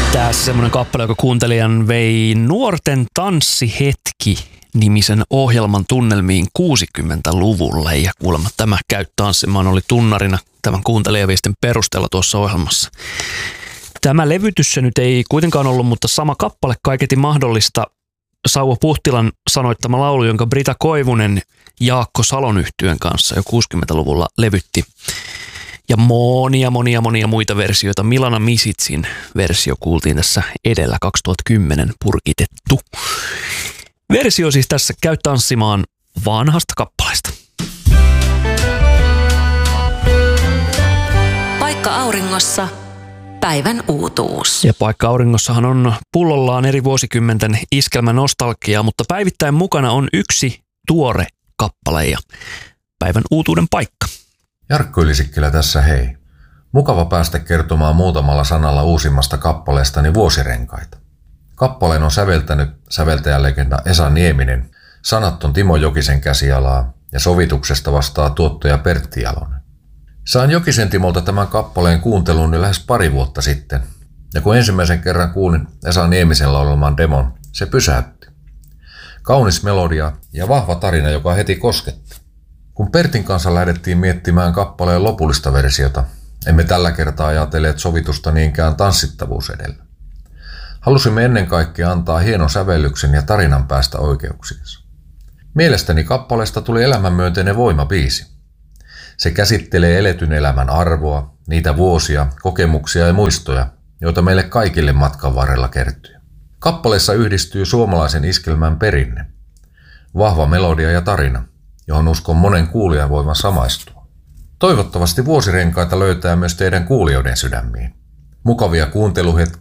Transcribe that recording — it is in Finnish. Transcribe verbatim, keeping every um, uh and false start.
Tässä semmoinen kappale, joka kuuntelijan vei Nuorten tanssihetki-nimisen ohjelman tunnelmiin kuusikymmentäluvulle. Ja kuulemma tämä Käy tanssimaan oli tunnarina tämän kuuntelijaviestin perusteella tuossa ohjelmassa. Tämä levytys se nyt ei kuitenkaan ollut, mutta sama kappale kaiketi mahdollista. Sauva Puhtilan sanoittama laulu, jonka Brita Koivunen Jaakko Salon yhtyön kanssa jo kuusikymmentäluvulla levytti. Ja monia, monia, monia muita versioita. Milana Misitsin versio kuultiin tässä edellä kaksituhattakymmenen purkitettu. Versio siis tässä Käy tanssimaan vanhasta kappaleesta. Paikka auringossa. Päivän uutuus. Ja Paikka aurinkossahan on pullollaan eri vuosikymmenten iskelmä nostalgiaa, mutta päivittäin mukana on yksi tuore kappale ja päivän uutuuden paikka. Jarkko Ylisikkilä tässä hei. Mukava päästä kertomaan muutamalla sanalla uusimmasta kappaleestani Vuosirenkaita. Kappaleen on säveltänyt säveltäjälegenda Esa Nieminen, sanat on Timo Jokisen käsialaa ja sovituksesta vastaa tuottaja Pertti Jalonen. Sain Jokisen Timolta tämän kappaleen kuunteluun jo lähes pari vuotta sitten, ja kun ensimmäisen kerran kuulin Esa Niemisen laulaman demon, se pysäytti. Kaunis melodia ja vahva tarina, joka heti kosketti. Kun Pertin kanssa lähdettiin miettimään kappaleen lopullista versiota, emme tällä kertaa ajatelleet sovitusta niinkään tanssittavuus edellä. Halusimme ennen kaikkea antaa hienon sävellyksen ja tarinan päästä oikeuksiinsa. Mielestäni kappaleesta tuli elämänmyönteinen voimabiisi. Se käsittelee eletyn elämän arvoa, niitä vuosia, kokemuksia ja muistoja, joita meille kaikille matkan varrella kertyy. Kappaleessa yhdistyy suomalaisen iskelmän perinne, vahva melodia ja tarina, johon uskon monen kuulijan voivan samaistua. Toivottavasti Vuosirenkaita löytää myös teidän kuulijoiden sydämiin. Mukavia kuunteluhetkiä